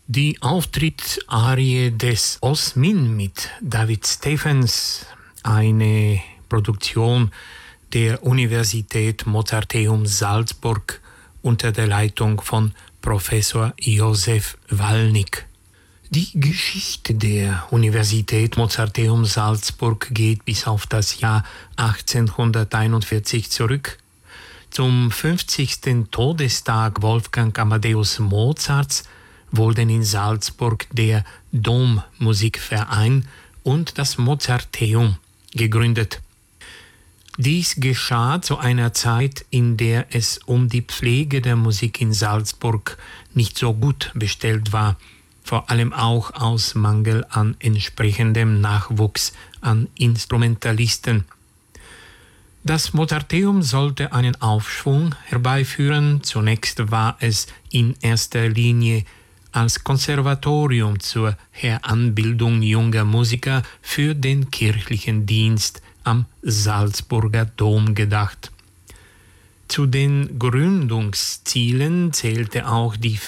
Die Auftrittsarie des Osmin mit David Stephens, eine Produktion der Universität Mozarteum Salzburg unter der Leitung von Professor Josef Walnick. Die Geschichte der Universität Mozarteum Salzburg geht bis auf das Jahr 1841 zurück. Zum 50. Todestag Wolfgang Amadeus Mozarts wurden in Salzburg der Dommusikverein und das Mozarteum gegründet. Dies geschah zu einer Zeit, in der es um die Pflege der Musik in Salzburg nicht so gut bestellt war, vor allem auch aus Mangel an entsprechendem Nachwuchs an Instrumentalisten. Das Mozarteum sollte einen Aufschwung herbeiführen. Zunächst war es in erster Linie als Konservatorium zur Heranbildung junger Musiker für den kirchlichen Dienst am Salzburger Dom gedacht. Zu den Gründungszielen zählte auch die